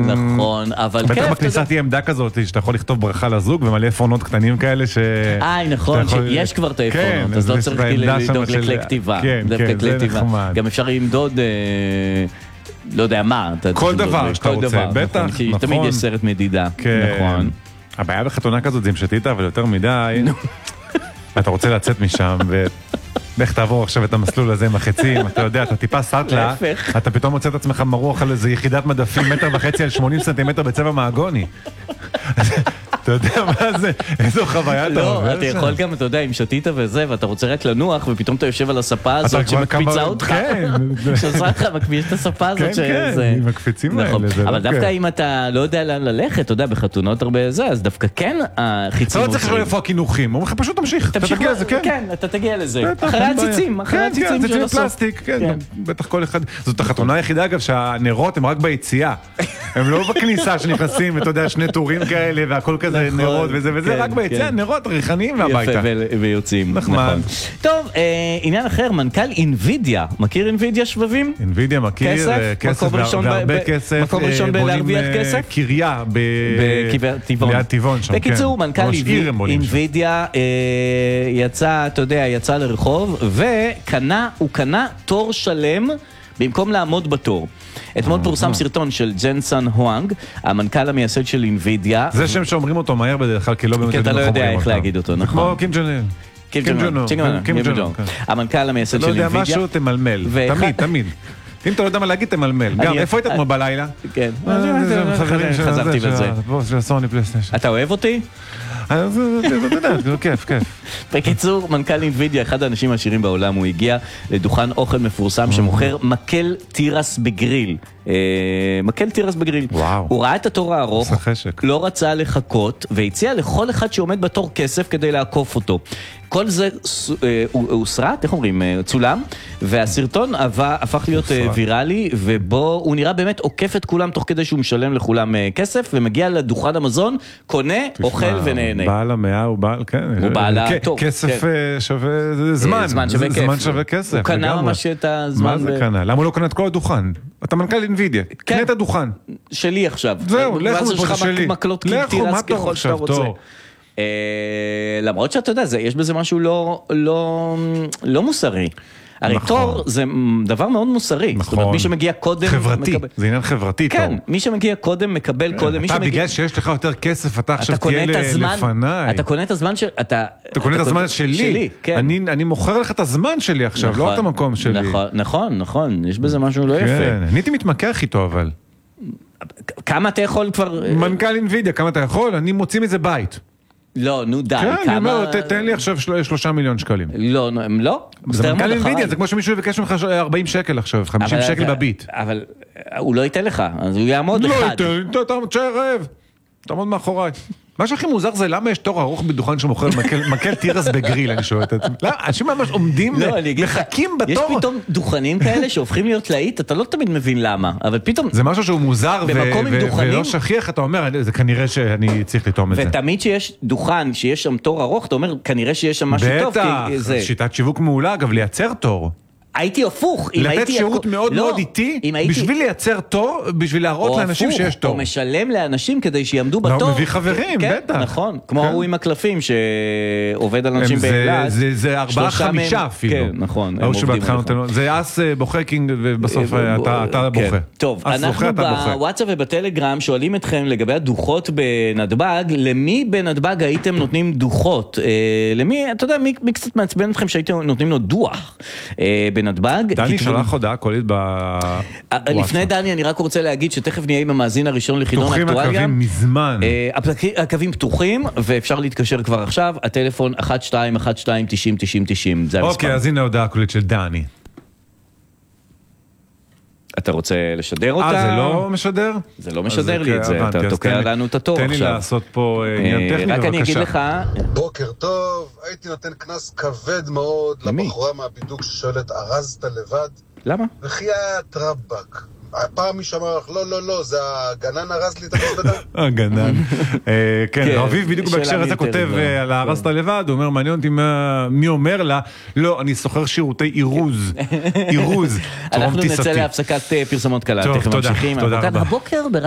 נכון, אבל כיף. בטח בכניסה תהיה עמדה כזאת, שאתה יכול לכתוב ברכה לזוג, ומלא עפרונות קטנים כאלה ש... נכון, שיש כבר את העפרונות, אז לא צריך לדאוג לכלי כתיבה. זה נחמד. גם אפשר למדוד... לא יודע מה. כל דבר שאתה רוצה, בטח, נכון. תמיד יש סרט מדידה, נכון. הבעיה בחתונה כזאת זה אם שתית, אבל יותר מדי, אתה רוצה לצאת משם, ואיך תעבור עכשיו את המסלול הזה עם החצים, אתה יודע, אתה טיפה סטלה, אתה פתאום מוצא את עצמך מרוח על איזה יחידת מדפים, 1.5 מטר על 80 סנטימטר בצבע מהגוני. אתה יודע מה זה? איזו חוויה אתה עובר שם. לא, אתה יכול גם, אתה יודע, אם שתית וזה, ואתה רוצה רק לנוח, ופתאום אתה יושב על הספה הזאת שמקפיצה אותך. כן. שעושה לך, מקפיץ את הספה הזאת. כן, כן, מקפיצים האלה. אבל דווקא אם אתה לא יודע לאן ללכת, אתה יודע, בחתונות הרבה זה, אז דווקא כן החיצים... לא צריך איפה הכינוחים, אומרים לך פשוט תמשיך. אתה תגיע לזה, כן. כן, אתה תגיע לזה. אחרי הציצים, אחרי הציצים של הסוף. פלסטיק, כן, בטח כל אחד. זאת החתונה היחידה, אגב, שהנרות הם רק ביציאה. הם לא בכניסה שנכנסים, ואתה יודע, שני טורים כאלה, והכל כזה נרות וזה, רק ביציאה, נרות ריחניים והביתה. יפה, ויוצאים. נכון. טוב, עניין אחר, מנכ"ל אינווידיה. מכיר אינווידיה שבבים? אינווידיה מכיר, כסף והרבה כסף. מקום ראשון בלהרוויח כסף? קריה ליד טבעון שם. בקיצור, מנכ"ל אינווידיה יצא, אתה יודע, יצא לרחוב, הוא קנה תור שלם במקום לעמוד בתור. אתמול פורסם סרטון של ג'נסן הואנג, המנכ"ל המייסד של אינווידיה. זה שם שאומרים אותו מהר בדרך כלל, כי לא באמת יודעים איך אומרים אותו. כי אתה לא יודע איך להגיד אותו, נכון? כמו קים ג'ון-און. המנכ"ל המייסד של אינווידיה. לא יודע משהו, תמלמל. תמיד. אם אתה לא יודע מה להגיד, תמלמל. גם, איפה היית אתמול בלילה? כן. חזרתי בזה. אתה אוהב אותי? כיף. בקיצור, מנכ"ל אינווידיה, אחד האנשים העשירים בעולם, הוא הגיע לדוכן אוכל מפורסם שמוכר מקל תירס בגריל. מקל תירס בגריל. הוא ראה את התור הארוך, לא רצה לחכות, והציע לכל אחד שעומד בתור כסף כדי לעקוף אותו. כל זה הוא סרט, איך אומרים, צולם, והסרטון הפך להיות ויראלי, ובו הוא נראה באמת עוקף את כולם תוך כדי שהוא משלם לכולם כסף, ומגיע לדוכן המזון, קונה, אוכל ונהנה. בעל המאה הוא בעל, כן. הוא בעל התור. כסף שווה זמן. זמן שווה כסף. הוא קנה ממש את הזמן. מה זה קנה? למה הוא לא קנה את כל הדוכן? אתה מנכ"ל אינווידיה, קנה את הדוכן. שלי עכשיו. זהו, לכו מפה שלי. לכו, מה אתה עכשיו? למרות שאתה יודע, יש בזה משהו לא מוסרי. הרי תור זה דבר מאוד מוסרי. זאת אומרת, מי שמגיע קודם... חברתי, זה עניין חברתי תור. כן, מי שמגיע קודם מקבל קודם. אתה בגלל שיש לך יותר כסף, אתה עכשיו תהיה לפניי. אתה קונה את הזמן של... אתה קונה את הזמן שלי. אני מוכר לך את הזמן שלי עכשיו, לא את המקום שלי. נכון, יש בזה משהו לא יפה. אני הייתי מתמקח איתו, אבל... כמה אתה יכול כבר... מנכ"ל אינווידיה, כמה אתה יכול? אני מוציא מזה בית. לא, נו די, כמה... כן, אני אומר, תן לי עכשיו 3 מיליון שקלים. לא, הם לא. זה מנכ"ל אינווידיה, זה כמו שמישהו יבקש ממך 40 שקל עכשיו, 50 שקל בביט. אבל הוא לא ייתן לך, אז הוא יעמוד אחד. לא ייתן, אתה תשאר רעב, תעמוד מאחוריי. מה שהכי מוזר זה למה יש תור ארוך בדוכן שמוכר מקל תירס בגריל, אני שואל את עצמי. אנשים ממש עומדים מחכים בתור. יש פתאום דוכנים כאלה שהופכים להיות להיט, אתה לא תמיד מבין למה, אבל פתאום... זה משהו שהוא מוזר ולא שכיח, אתה אומר, זה כנראה שאני צריך לטעום את זה. ותמיד שיש דוכן, שיש שם תור ארוך, אתה אומר, כנראה שיש שם משהו טוב. בטח, שיטת שיווק מעולה, אגב, לייצר תור. הייתי הפוך. לתת שירות מאוד מאוד איטי, בשביל לייצר תור, בשביל להראות לאנשים שיש תור. או משלם לאנשים כדי שיעמדו בתור. הוא מביא חברים, בטח. נכון, כמו הוא עם הקלפים שעובד על אנשים באילת. זה 4-5 אפילו. כן, נכון. זה אס בוכה קינג, ובסוף אתה בוכה. טוב, אנחנו בוואטסאפ ובטלגרם שואלים אתכם לגבי הדוחות בנתב"ג, למי בנתב"ג הייתם נותנים דוחות? למי, אתה יודע, מי קצת מעצבן אתכם שהייתם נותנים לו דוח בנתב"ג? דני שלח הודעה קולית בוואטסאפ. לפני דני אני רק רוצה להגיד שתכף נהיה עם המאזין הראשון לחידון אקטואליה. פתוחים הקווים מזמן. הקווים פתוחים ואפשר להתקשר כבר עכשיו, הטלפון 1212909090. אוקיי, אז הנה ההודעה הקולית של דני. אתה רוצה לשדר אותה? זה לא משדר? זה לא משדר לי את זה, אתה תוקע לנו את התור עכשיו. תן לי לעשות פה עניין טכני, רק אני אגיד לך... בוקר טוב, הייתי נותן כנס כבד מאוד לבחורה מהבידוק ששואלת, ארזת לבד? למה? וחיית רבק. הפעם מי שאמר לך, לא, זה הגנן הרס לי את המזבדה. הגנן. כן, רביב בדיוק בהקשר הזה כותב על הרסת לבד, הוא אומר, מעניין אותי מי אומר לה, לא, אני סוחר שירותי עירוז. אנחנו נצא להפסקת פרסומות קלה. טוב, תודה. הבוקר